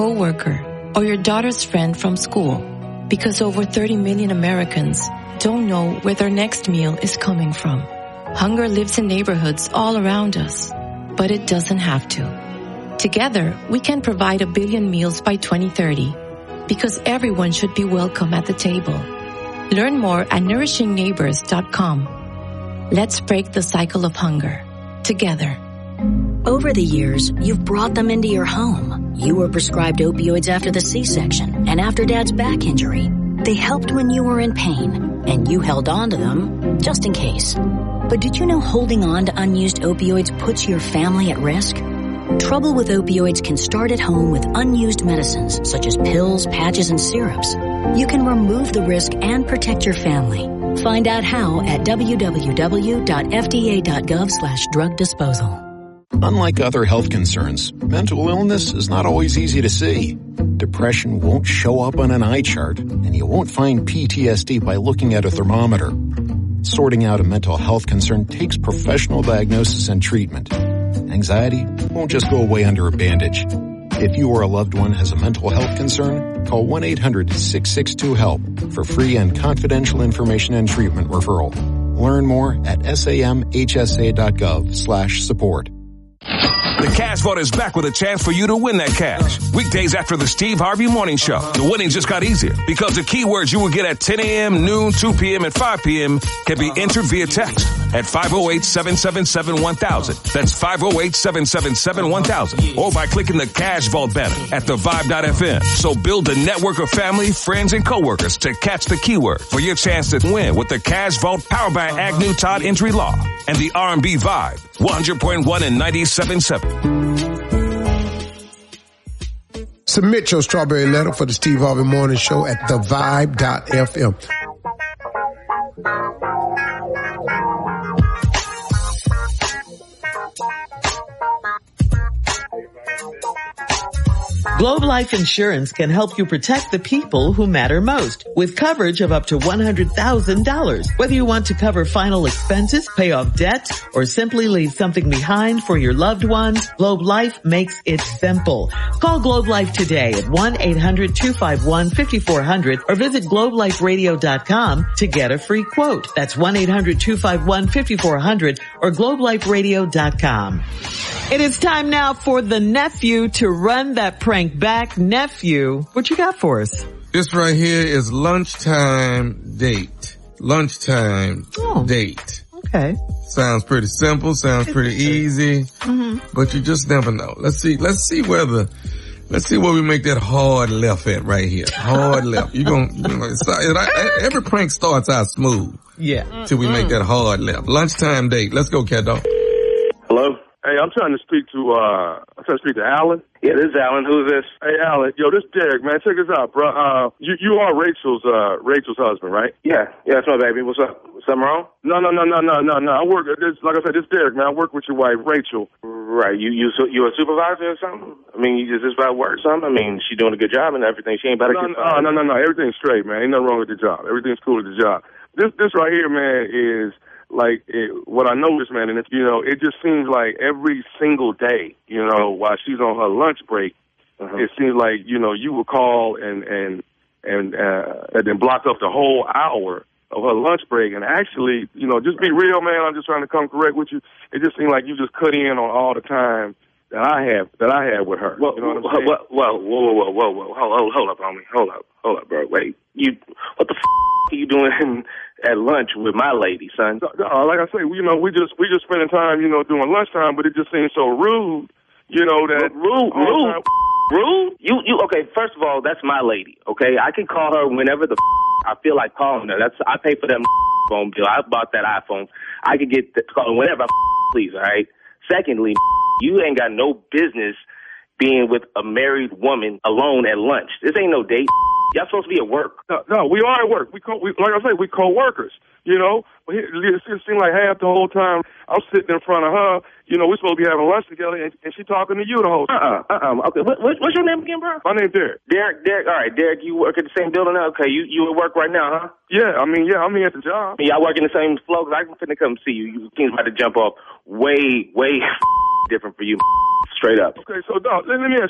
coworker, or your daughter's friend from school, because over 30 million Americans don't know where their next meal is coming from. Hunger lives in neighborhoods all around us, but it doesn't have to. Together, we can provide 1 billion meals by 2030, because everyone should be welcome at the table. Learn more at nourishingneighbors.com. Let's break the cycle of hunger together. Over the years, you've brought them into your home. You were prescribed opioids after the C-section and after Dad's back injury. They helped when you were in pain, and you held on to them just in case. But did you know holding on to unused opioids puts your family at risk? Trouble with opioids can start at home with unused medicines such as pills, patches, and syrups. You can remove the risk and protect your family. Find out how at www.fda.gov/drug disposal. Unlike other health concerns, mental illness is not always easy to see. Depression won't show up on an eye chart, and you won't find PTSD by looking at a thermometer. Sorting out a mental health concern takes professional diagnosis and treatment. Anxiety won't just go away under a bandage. If you or a loved one has a mental health concern, call 1-800-662-HELP for free and confidential information and treatment referral. Learn more at samhsa.gov/support. The Cash Vault is back with a chance for you to win that cash. Weekdays after the Steve Harvey Morning Show. The winning just got easier because the keywords you will get at 10 a.m., noon, 2 p.m., and 5 p.m. can be entered via text at 508-777-1000. That's 508-777-1000. Or by clicking the Cash Vault banner at thevibe.fm. So build a network of family, friends, and coworkers to catch the keyword for your chance to win with the Cash Vault powered by Agnew Todd Entry Law and the R&B Vibe 100.1 and 97.7. Submit your strawberry letter for the Steve Harvey Morning Show at thevibe.fm. Globe Life Insurance can help you protect the people who matter most with coverage of up to $100,000. Whether you want to cover final expenses, pay off debt, or simply leave something behind for your loved ones, Globe Life makes it simple. Call Globe Life today at 1-800-251-5400 or visit globeliferadio.com to get a free quote. That's 1-800-251-5400 or globeliferadio.com. It is time now for the nephew to run that prank back. Nephew, what you got for us? This right here is lunchtime date. Lunchtime date. Okay. Sounds pretty simple. Sounds pretty easy. But you just never know. Let's see where we make that hard left at right here. Hard left. Every prank starts out smooth. Yeah. Till we make that hard left. Lunchtime date. Let's go, cat dog. Hello? Hey, I'm trying to speak to Alan. Yeah, this is Alan. Who's this? Hey, Alan. Yo, this Derek, man. Check this out, bro. You are Rachel's husband, right? Yeah, that's my baby. What's up? Something wrong? No. I work at this, like I said, this Derek, man. I work with your wife, Rachel. Right. You a supervisor or something? I mean, is this about work or something? I mean, she doing a good job and everything. She ain't about to get fired. No. Everything's straight, man. Ain't nothing wrong with the job. Everything's cool with the job. This right here, man, is what I noticed, man, and it just seems like every single day, while she's on her lunch break, it seems like, you would call and then block up the whole hour of her lunch break. And actually, just be real, man. I'm just trying to come correct with you. It just seems like you just cut in on all the time that I have with her. Well, you know what I'm saying? Whoa. Hold up, homie. Hold up, bro. Wait. What the are you doing at lunch with my lady, son? Like I say, we just spending time, doing lunchtime, but it just seems so rude, that rude? You okay, first of all, that's my lady, okay? I can call her whenever the I feel like calling her. I pay for that phone bill. I bought that iPhone. I could get the call whenever I please, all right? Secondly, you ain't got no business being with a married woman alone at lunch. This ain't no date. Y'all supposed to be at work. No, we are at work. Like I say, we co-workers, But it seemed like half the whole time I'm sitting in front of her, we're supposed to be having lunch together, and she talking to you the whole time. Okay, what's your name again, bro? My name's Derek. Derek, all right, Derek, you work at the same building now? Okay, you at work right now, huh? Yeah, I'm here at the job. Y'all work in the same floor? Because I'm finna come see you. You seems about to jump off way different for you. Straight up. Okay, so, dog, let me ask